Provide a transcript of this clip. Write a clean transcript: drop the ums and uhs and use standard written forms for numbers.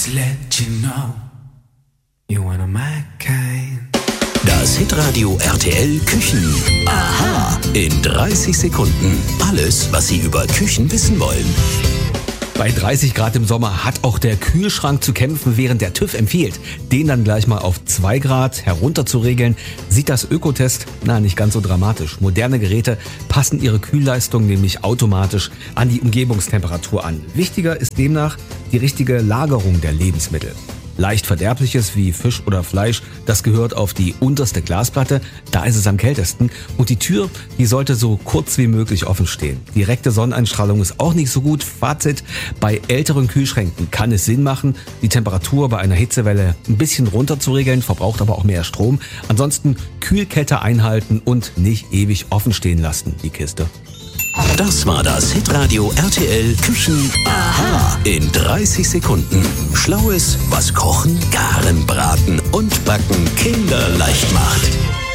to let you know you're one of my kind. Das Hitradio RTL Küchen. Aha. In 30 Sekunden. Alles, was Sie über Küchen wissen wollen. Bei 30 Grad im Sommer hat auch der Kühlschrank zu kämpfen, während der TÜV empfiehlt, den dann gleich mal auf 2 Grad herunter zu regeln, sieht das Ökotest nicht ganz so dramatisch. Moderne Geräte passen ihre Kühlleistung nämlich automatisch an die Umgebungstemperatur an. Wichtiger ist demnach die richtige Lagerung der Lebensmittel. Leicht Verderbliches wie Fisch oder Fleisch, das gehört auf die unterste Glasplatte, da ist es am kältesten. Und die Tür, die sollte so kurz wie möglich offen stehen. Direkte Sonneneinstrahlung ist auch nicht so gut. Fazit, bei älteren Kühlschränken kann es Sinn machen, die Temperatur bei einer Hitzewelle ein bisschen runter zu regeln, verbraucht aber auch mehr Strom. Ansonsten Kühlkette einhalten und nicht ewig offen stehen lassen, die Kiste. Das war das Hitradio RTL Küchen. Aha. In 30 Sekunden. Schlaues, was Kochen, Garen, Braten und Backen kinderleicht macht.